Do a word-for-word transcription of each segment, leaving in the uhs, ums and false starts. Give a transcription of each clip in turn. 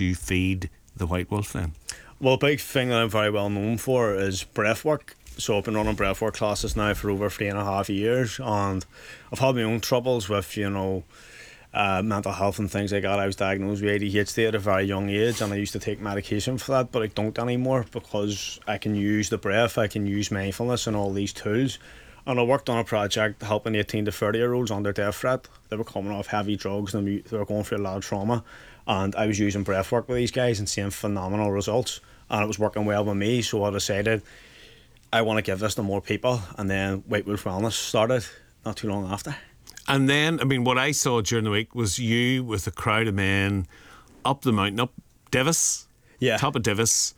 to feed the white wolf then? Well, a big thing that I'm very well known for is breath work. So I've been running breathwork classes now for over three and a half years, and I've had my own troubles with, you know, uh, mental health and things like that. I was diagnosed with A D H D at a very young age, and I used to take medication for that, but I don't anymore because I can use the breath, I can use mindfulness and all these tools. And I worked on a project helping eighteen to thirty year olds under death threat. They were coming off heavy drugs and they were going through a lot of trauma, and I was using breathwork with these guys and seeing phenomenal results, and it was working well with me. So I decided I want to give this to more people, and then White Wolf Wellness started not too long after. And then, I mean, what I saw during the week was you with a crowd of men up the mountain, up Divis, Yeah. top of Divis,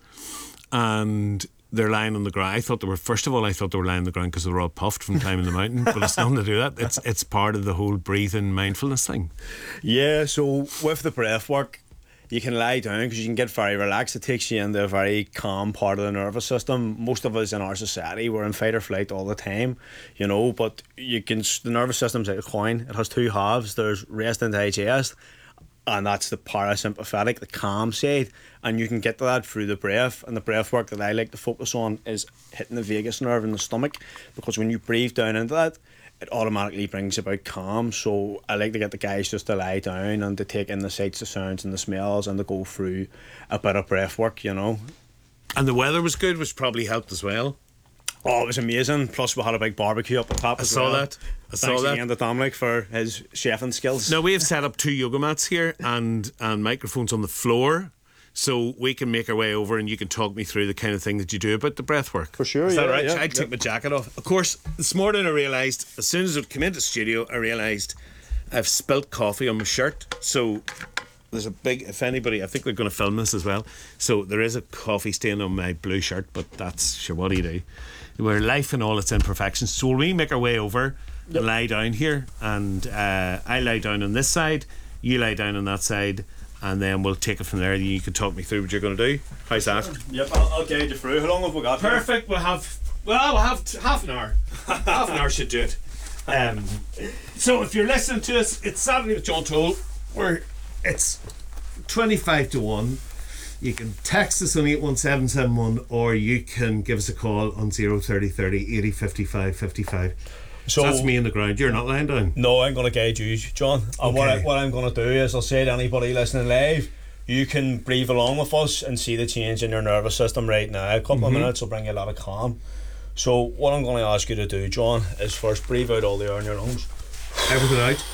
and they're lying on the ground. I thought they were, first of all, I thought they were lying on the ground because they were all puffed from climbing the mountain, but it's nothing to do with that. It's, it's part of the whole breathing mindfulness thing. Yeah, so with the breath work, you can lie down because you can get very relaxed. It takes you into a very calm part of the nervous system. Most of us in our society, we're in fight or flight all the time, you know, but you can, the nervous system's like a coin. It has two halves. There's rest and digest, and that's the parasympathetic, the calm side, and you can get to that through the breath. And the breath work that I like to focus on is hitting the vagus nerve in the stomach, because when you breathe down into that, it automatically brings about calm. So I like to get the guys just to lie down and to take in the sights, the sounds and the smells, and to go through a bit of breath work, you know. And the weather was good, which probably helped as well. Oh, it was amazing. Plus we had a big barbecue up the top I as saw well. that. I saw Thanks that. again to Dominic for his chefing skills. Now, we have set up two yoga mats here and, and microphones on the floor, so we can make our way over and you can talk me through the kind of thing that you do about the breath work. For sure, Is that yeah, right? yeah, I'd yeah. take my jacket off. Of course, this morning I realised, as soon as I came into the studio, I realised I've spilt coffee on my shirt. So there's a big, if anybody, I think they're going to film this as well. So there is a coffee stain on my blue shirt, but that's, sure, what do you do? We're life in all its imperfections. So will we make our way over Yep. and lie down here? And uh, I lie down on this side, you lie down on that side, and then we'll take it from there. You can talk me through what you're going to do. How's that? Yep, I'll, I'll guide you through. How long have we got? Perfect. We'll have well, we'll have t- half an hour. half an hour should do it. Um, so if you're listening to us, it's Saturday with John Toll. Where it's twenty-five to one. You can text us on eight one seven seven one, or you can give us a call on zero thirty thirty eighty fifty-five fifty-five. So, So that's me in the ground. You're not lying down. No, I'm going to guide you, John. And what, I, Okay. what I'm going to do is I'll say to anybody listening live, you can breathe along with us and see the change in your nervous system right now. A couple Mm-hmm. of minutes will bring you a lot of calm. So what I'm going to ask you to do, John, is first breathe out all the air in your lungs, Everything out.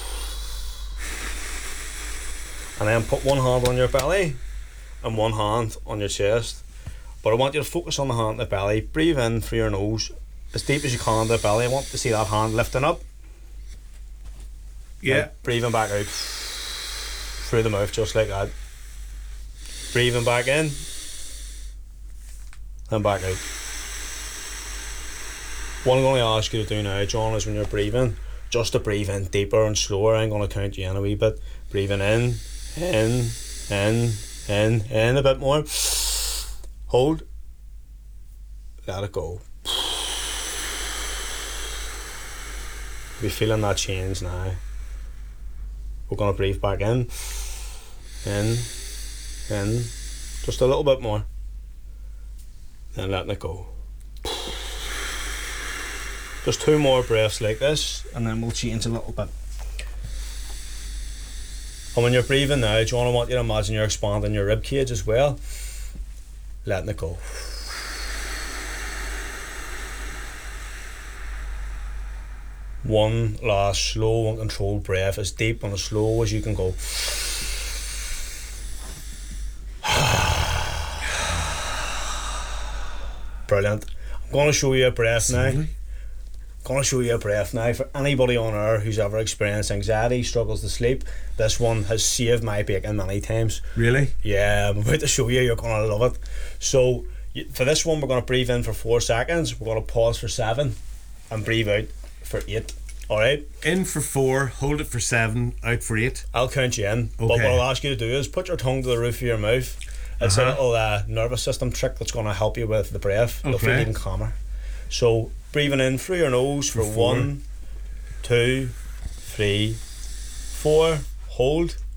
and then put one hand on your belly and one hand on your chest. But I want you to focus on the hand on the belly. Breathe in through your nose as deep as you can into the belly. I want to see that hand lifting up. Yeah. And breathing back out through the mouth, just like that. Breathing back in and back out. What I'm going to ask you to do now, John, is when you're breathing, just to breathe in deeper and slower. I'm going to count you in a wee bit. Breathing in, in, in, in, in a bit more. Hold. Let it go. Be feeling that change now. We're going to breathe back in, in, in, just a little bit more, then letting it go. Just two more breaths like this, and then we'll change a little bit. And when you're breathing now, John, I want you to imagine you're expanding your rib cage as well, letting it go. One last slow and controlled breath, as deep and as slow as you can go. Brilliant. I'm going to show you a breath now. I'm going to show you a breath now. For anybody on air who's ever experienced anxiety, struggles to sleep, this one has saved my bacon many times. Really? Yeah, I'm about to show you. You're going to love it. So y- for this one, we're going to breathe in for four seconds. We're going to pause for seven and breathe out for eight. Alright? In for four, hold it for seven, out for eight. I'll count you in. But Okay. what I'll ask you to do is put your tongue to the roof of your mouth. It's Uh-huh. a little uh, nervous system trick that's going to help you with the breath. You'll feel Okay. even calmer. So breathing in through your nose for, For four. one, two, three, four. Hold.